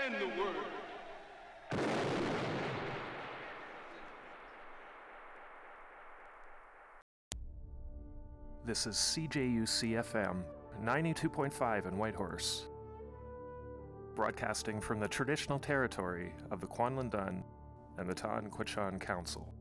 and the word. This is CJUC-FM 92.5 in Whitehorse, broadcasting from the traditional territory of the Kwanlin Dun and the Ta'an Quechan Council.